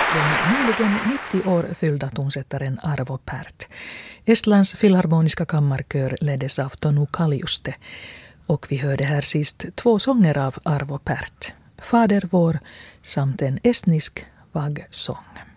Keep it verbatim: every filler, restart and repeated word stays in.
Den nyligen nittio år fyllda tonsättaren Arvo Pärt. Estlands filharmoniska kammarkör leddes av Tonu Kaljuste. Och vi hörde här sist två sånger av Arvo Pärt. Fader vår samt en estnisk vaggsång.